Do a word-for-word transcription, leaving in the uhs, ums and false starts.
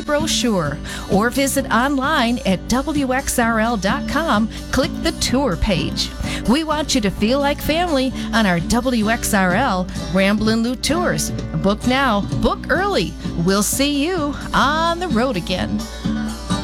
brochure or visit online at W X R L dot com. Click the tour page. We want you to feel like family on our W X R L Ramblin' Loot Tours. Book now, book early. We'll see you on the road again.